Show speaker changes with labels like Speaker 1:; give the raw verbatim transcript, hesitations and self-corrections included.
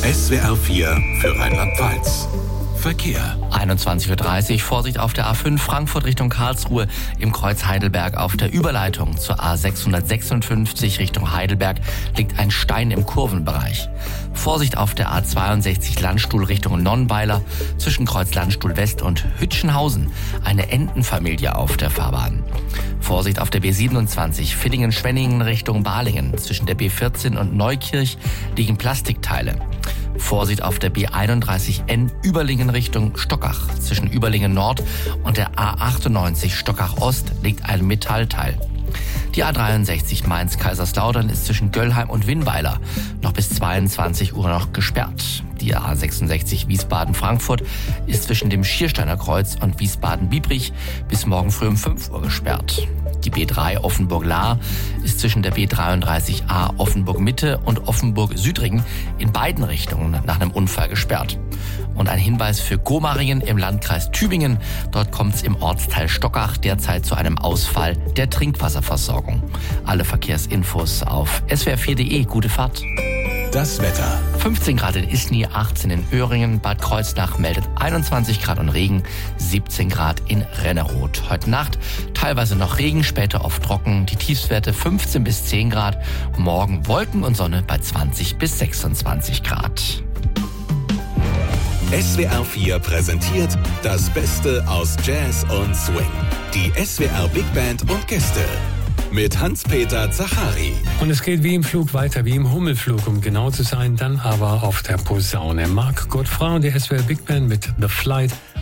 Speaker 1: S W R vier für Rheinland-Pfalz. Verkehr.
Speaker 2: einundzwanzig Uhr dreißig, Vorsicht auf der A fünf Frankfurt Richtung Karlsruhe, im Kreuz Heidelberg auf der Überleitung zur A sechshundertsechsundfünfzig Richtung Heidelberg liegt ein Stein im Kurvenbereich. Vorsicht auf der A zweiundsechzig Landstuhl Richtung Nonnweiler zwischen Kreuz Landstuhl West und Hütchenhausen, eine Entenfamilie auf der Fahrbahn. Vorsicht auf der B siebenundzwanzig Villingen-Schwenningen Richtung Balingen, zwischen der B vierzehn und Neukirch liegen Plastikteile. Vorsicht auf der B einunddreißig N Überlingen Richtung Stockach. Zwischen Überlingen Nord und der A achtundneunzig Stockach Ost liegt ein Metallteil. Die A dreiundsechzig Mainz-Kaiserslautern ist zwischen Göllheim und Winnweiler noch bis zweiundzwanzig Uhr noch gesperrt. Die A sechsundsechzig Wiesbaden-Frankfurt ist zwischen dem Schiersteiner Kreuz und Wiesbaden-Biebrich bis morgen früh um fünf Uhr gesperrt. Die B drei Offenburg-Lahr ist zwischen der B dreiunddreißig A Offenburg-Mitte und Offenburg-Südringen in beiden Richtungen nach einem Unfall gesperrt. Und ein Hinweis für Gomaringen im Landkreis Tübingen. Dort kommt es im Ortsteil Stockach derzeit zu einem Ausfall der Trinkwasserversorgung. Alle Verkehrsinfos auf S W R vier punkt de. Gute Fahrt.
Speaker 1: Das Wetter.
Speaker 2: fünfzehn Grad in Isny, achtzehn in Öhringen, Bad Kreuznach meldet einundzwanzig Grad und Regen, siebzehn Grad in Renneroth. Heute Nacht teilweise noch Regen, später oft trocken, die Tiefstwerte fünfzehn bis zehn Grad, morgen Wolken und Sonne bei zwanzig bis sechsundzwanzig Grad.
Speaker 1: S W R vier präsentiert das Beste aus Jazz und Swing. Die S W R Big Band und Gäste. Mit Hans-Peter Zachari.
Speaker 3: Und es geht wie im Flug weiter, wie im Hummelflug, um genau zu sein, dann aber auf der Posaune. Marc Godefroy und die S W R Big Band mit The Flight